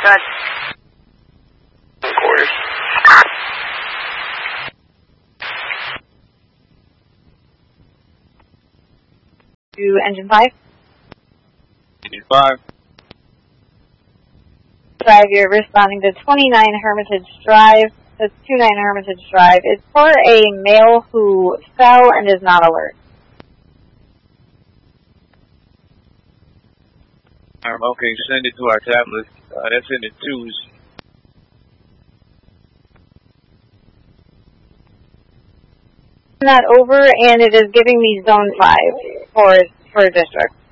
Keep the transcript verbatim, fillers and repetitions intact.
Good. Quarters. To engine five. Engine five. Drive, you're responding to twenty-nine Hermitage Drive. That's twenty-nine Hermitage Drive. It's for a male who fell and is not alert. Um, okay, send it to our tablet. Uh, that's in the twos. That over, and it is giving me zone five for for district.